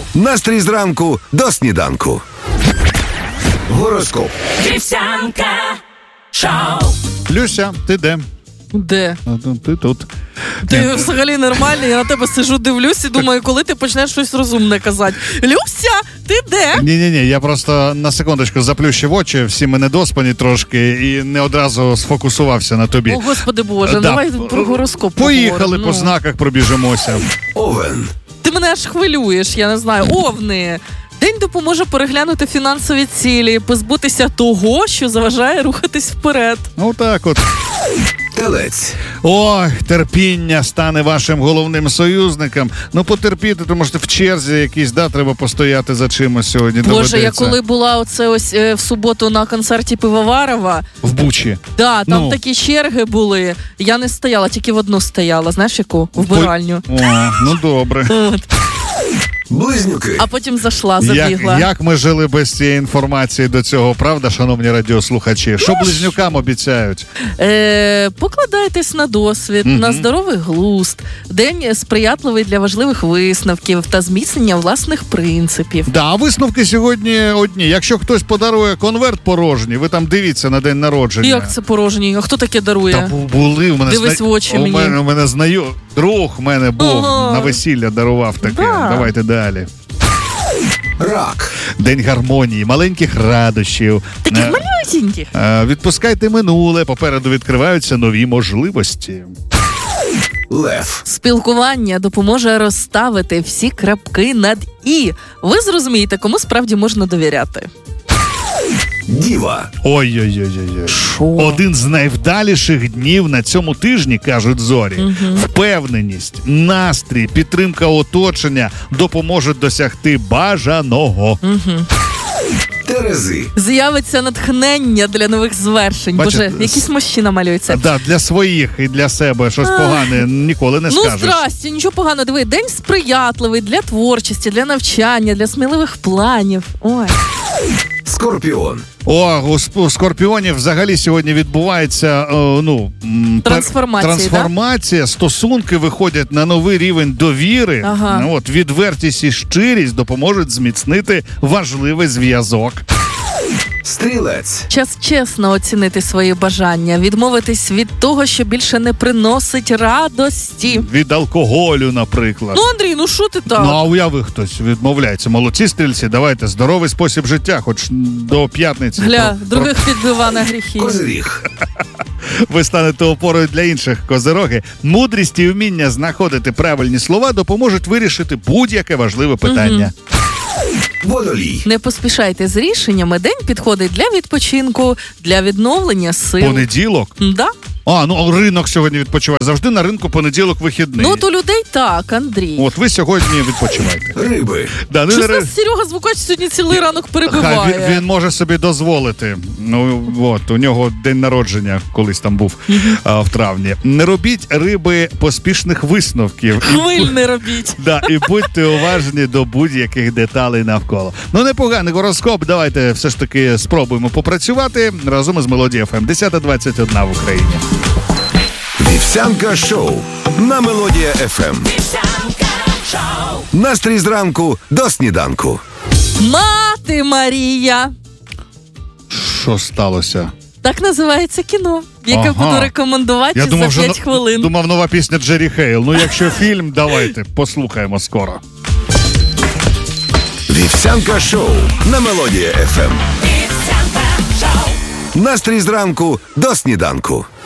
Настрій зранку до сніданку. Гороскоп. Вівсянка шоу. Люся, ти де? Де? Ти тут. Ти взагалі нормальний, я на тебе сиджу, дивлюсь і думаю, коли ти почнеш щось розумне казати. Люся, ти де? Ні, я просто на секундочку заплющив очі, всі ми недоспані трошки і не одразу сфокусувався на тобі. О, Господи Боже, давай про гороскоп Поїхали, поговоримо. по знаках пробіжимося. Овен. Ти мене аж хвилюєш, я не знаю. Овни. День допоможе переглянути фінансові цілі, позбутися того, що заважає рухатись вперед. Ну так от. Телець. Ой, терпіння стане вашим головним союзником. Ну, потерпіти, тому що в черзі якійсь, треба постояти за чимось сьогодні. Боже, доведеться. я коли була оце ось в суботу на концерті Пивоварова. В Бучі. Да, там такі черги були. Я не стояла, тільки в одну стояла. Знаєш, яку? Вбиральню. О, ну добре. От. Близнюки. А потім забігла. Як ми жили без цієї інформації до цього, правда, шановні радіослухачі? Що близнюкам обіцяють? Покладайтесь на досвід, на здоровий глузд. День сприятливий для важливих висновків та зміцнення власних принципів. Да, а висновки сьогодні одні. Якщо хтось подарує конверт порожній, ви там дивіться на день народження. Як це порожній? А хто таке дарує? Та були в мене. Дивись в очі мені. У мене друг в мене був, на весілля дарував таке. Да. Давайте далі. Рак. День гармонії, маленьких радощів. Таких малюсіньких. Відпускайте минуле, попереду відкриваються нові можливості. Лев. Спілкування допоможе розставити всі крапки над «і». Ви зрозумієте, кому справді можна довіряти. Діва. Ой-ой-ой-ой. Шо? Один з найвдаліших днів на цьому тижні, кажуть зорі. Впевненість, настрій, підтримка оточення допоможуть досягти бажаного. Терези. З'явиться натхнення для нових звершень. Бачите, Боже, якісь мужчина малюється. Да, для своїх і для себе щось погане ніколи не скажеш. Здрасте, нічого поганого. Диви, день сприятливий для творчості, для навчання, для сміливих планів. Ой. Скорпіон. У скорпіонів взагалі сьогодні відбувається трансформація. Стосунки виходять на новий рівень довіри. Ага. Відвертість і щирість допоможуть зміцнити важливий зв'язок. Стрілець. Час чесно оцінити свої бажання, відмовитись від того, що більше не приносить радості. Від алкоголю, наприклад. Ну, Андрій, що ти так? А уяви, хтось відмовляється. Молодці стрільці, давайте здоровий спосіб життя, хоч до п'ятниці. Других підбива на гріхи. Козиріг. Ви станете опорою для інших, козироги. Мудрість і вміння знаходити правильні слова допоможуть вирішити будь-яке важливе питання. Водолій. Не поспішайте з рішеннями. День підходить для відпочинку, для відновлення сил. Понеділок? Да. Ринок сьогодні відпочиває. Завжди на ринку понеділок вихідний. Ну, у людей так, Андрій. От ви сьогодні відпочиваєте. Риби. Да, Щось нас Серега Звукач сьогодні цілий ранок перебиває. Він може собі дозволити. У нього день народження колись там був в травні. Не робіть риби поспішних висновків. Хвиль не робіть. Да, і будьте уважні до будь-яких деталей навколо. Непоганий гороскоп. Давайте все ж таки спробуємо попрацювати разом із Мелодією ФМ. 10:21 в Україні. Вівсянка шоу на Мелодія ФМ. Настрій зранку до сніданку. Мати Марія. Що сталося? Так називається кіно, яке буду рекомендувати за 5 хвилин. Думав, нова пісня Джері Хейл. Якщо фільм, давайте послухаємо скоро. Вівсянка шоу на Мелодія ФМ. Настрій зранку до сніданку.